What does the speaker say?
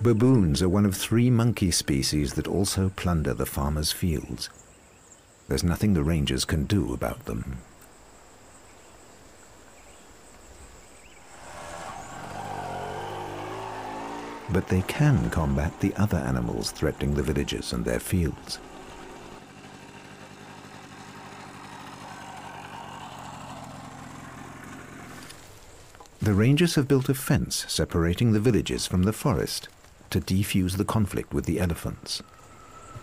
Baboons are one of 3 monkey species that also plunder the farmers' fields. There's nothing the rangers can do about them. But they can combat the other animals threatening the villagers and their fields. The rangers have built a fence separating the villages from the forest to defuse the conflict with the elephants.